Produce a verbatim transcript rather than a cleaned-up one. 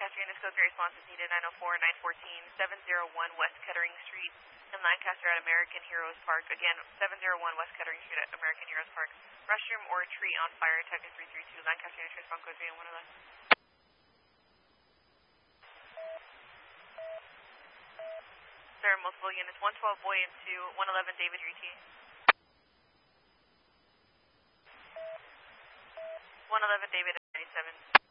Lancaster, Units Code three responses needed, nine oh four, nine fourteen, seven oh one West Kettering Street in Lancaster at American Heroes Park. Again, seven oh one West Kettering Street at American Heroes Park. Restroom or tree on fire, Detective three three two, Lancaster Units Response Code three and one eleven. There are multiple units, one twelve Boy and two, one eleven David Reety. one eleven David ninety-seven.